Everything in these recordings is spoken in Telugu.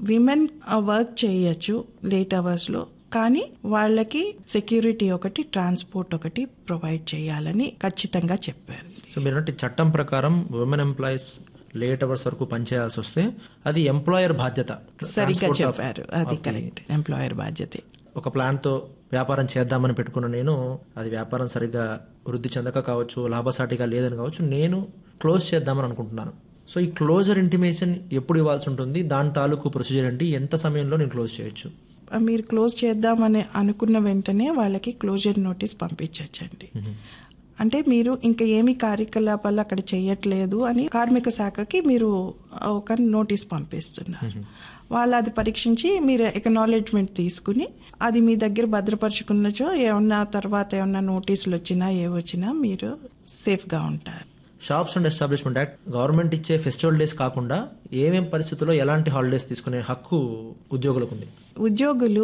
విమెన్ వర్క్ చేయొచ్చు లేట్ అవర్స్ లో, కానీ వాళ్ళకి సెక్యూరిటీ ఒకటి, ట్రాన్స్పోర్ట్ ఒకటి ప్రొవైడ్ చేయాలని ఖచ్చితంగా చెప్పారు. సో మీరంటే చట్టం ప్రకారం ఉమెన్ ఎంప్లాయీస్ లేట్ అవర్స్ వరకు పనిచేయాల్సి వస్తే అది ఎంప్లాయర్ బాధ్యత. సరిగ్గా చెప్పారు, అది కరెక్ట్, ఎంప్లాయర్ బాధ్యతే. ఒక ప్లాన్తో వ్యాపారం చేద్దామని పెట్టుకున్న నేను అది వ్యాపారం సరిగ్గా వృద్ధి చెందక కావచ్చు, లాభసాటిగా లేదని కావచ్చు, నేను క్లోజ్ చేద్దామని అనుకుంటున్నాను. సో ఈ క్లోజర్ ఇంటిమేషన్ ఎప్పుడు ఇవ్వాల్సి ఉంటుంది, దాని తాలూకు ప్రొసీజర్ ఏంటి, ఎంత సమయంలో నేను క్లోజ్ చేయొచ్చు? మీరు క్లోజ్ చేద్దామని అనుకున్న వెంటనే వాళ్ళకి క్లోజర్ నోటీస్ పంపించచ్చండి. అంటే మీరు ఇంకా ఏమి కార్యకలాపాలు అక్కడ చేయట్లేదు అని కార్మిక శాఖకి మీరు ఒక నోటీస్ పంపిస్తున్నారు. వాళ్ళు అది పరీక్షించి మీరు ఎక్నాలెడ్జ్మెంట్ తీసుకుని అది మీ దగ్గర భద్రపరుచుకున్నచో ఏమన్నా తర్వాత ఏమన్నా నోటీసులు వచ్చినా ఏవొచ్చినా మీరు సేఫ్గా ఉంటారు. Shops and establishment act government ఇచ్చే ఫెస్టివల్ డేస్ కాకుండా ఏమేం పరిస్థితుల్లో ఎలాంటి హాలిడేస్ తీసుకునే హక్కు ఉద్యోగులకు ఉంది? ఉద్యోగులు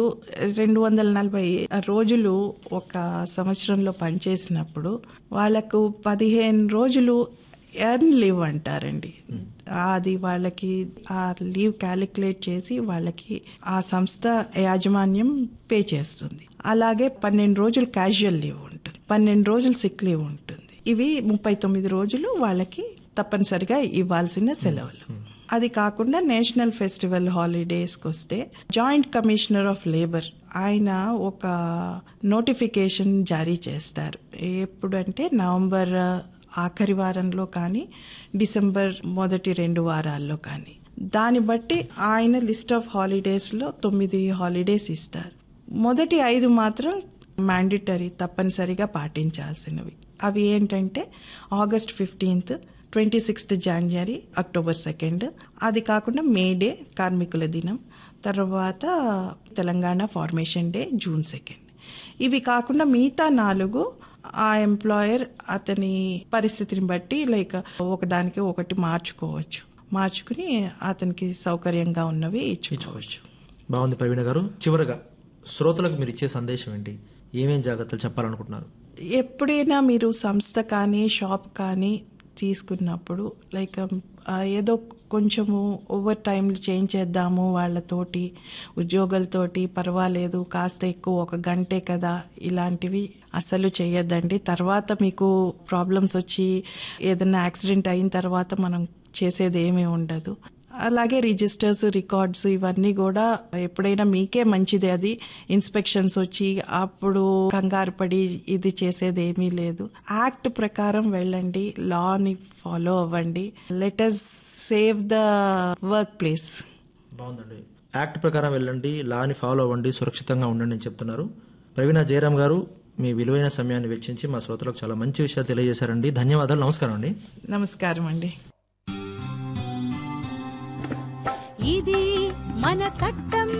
240 రోజులు ఒక సంవత్సరంలో పనిచేసినప్పుడు వాళ్లకు 15 రోజులు ఎర్న్ లీవ్ అంటారండి. అది వాళ్ళకి ఆ లీవ్ క్యాలిక్యులేట్ చేసి వాళ్ళకి ఆ సంస్థ యాజమాన్యం పే చేస్తుంది. అలాగే 12 రోజులు క్యాజువల్ లీవ్ ఉంటుంది, 12 రోజులు సిక్ లీవ్ ఉంటుంది. ఇవి 39 రోజులు వాళ్ళకి తప్పనిసరిగా ఇవ్వాల్సిన సెలవులు. అది కాకుండా నేషనల్ ఫెస్టివల్ హాలిడేస్కి వస్తే జాయింట్ కమిషనర్ ఆఫ్ లేబర్ ఆయన ఒక నోటిఫికేషన్ జారీ చేస్తారు. ఎప్పుడంటే నవంబర్ ఆఖరి వారంలో కానీ డిసెంబర్ మొదటి 2 వారాల్లో కానీ. దాన్ని బట్టి ఆయన లిస్ట్ ఆఫ్ హాలిడేస్లో 9 హాలిడేస్ ఇస్తారు. మొదటి 5 మాత్రం మ్యాండేటరీ, తప్పనిసరిగా పాటించాల్సినవి. అవి ఏంటంటే ఆగస్ట్ 15, 26 జనవరి, అక్టోబర్ 2, అది కాకుండా మే డే కార్మికుల దినం, తర్వాత తెలంగాణ ఫార్మేషన్ డే జూన్ 2. ఇవి కాకుండా మిగతా 4 ఆ ఎంప్లాయర్ అతని పరిస్థితిని బట్టి లైక్ ఒకదానికి ఒకటి మార్చుకుని అతనికి సౌకర్యంగా ఉన్నవి ఇచ్చుకోవచ్చు. బాగుంది ప్రవీణ గారు. చివరగా శ్రోతలకు మీరు ఇచ్చే సందేశం ఏంటి, ఏమేం జాగ్రత్తలు చెప్పాలనుకుంటున్నారు? ఎప్పుడైనా మీరు సంస్థ కానీ షాప్ కానీ తీసుకున్నప్పుడు లైక్ ఏదో కొంచెము ఓవర్ టైంలు చేంజ్ చేద్దాము వాళ్ళతోటి, ఉద్యోగులతోటి, పర్వాలేదు కాస్త ఎక్కువ 1 గంటే కదా, ఇలాంటివి అసలు చేయొద్దండి. తర్వాత మీకు ప్రాబ్లమ్స్ వచ్చి ఏదైనా యాక్సిడెంట్ అయిన తర్వాత మనం చేసేది ఏమీ ఉండదు. అలాగే రిజిస్టర్స్, రికార్డ్స్ ఇవన్నీ కూడా ఎప్పుడైనా మీకే మంచిది. అది ఇన్స్పెక్షన్స్ వచ్చి అప్పుడు కంగారు పడి ఇది చేసేది ఏమీ లేదు. యాక్ట్ ప్రకారం వెళ్ళండి, లాని ఫాలో అవ్వండి. Let us save the work place. బాగుందండి. యాక్ట్ ప్రకారం వెళ్ళండి, లాని ఫాలో అవ్వండి, సురక్షితంగా ఉండండి అని చెప్తున్నారు. ప్రవీణ జయరాం గారు మీ విలువైన సమయాన్ని వెచ్చించి మా శ్రోతలకు చాలా మంచి విషయాలు తెలియజేశారండి. ధన్యవాదాలు. నమస్కారం అండి. నమస్కారం అండి. ఇది మన చట్టం.